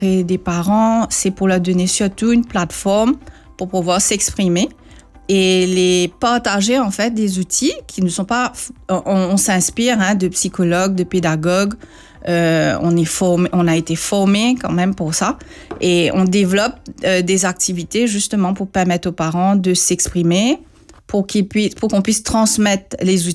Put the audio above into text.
et des parents, c'est pour leur donner surtout une plateforme pour pouvoir s'exprimer et les partager en fait des outils qui ne sont pas. On s'inspire de psychologues, de pédagogues. On a été formé quand même pour ça et on développe des activités justement pour permettre aux parents de s'exprimer, pour qu'on puisse transmettre les outils